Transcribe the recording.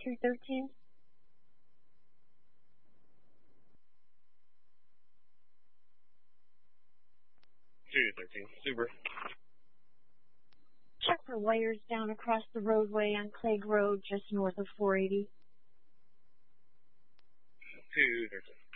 213. Super. Check for wires down across the roadway on Clegg Road, just north of 480. 213.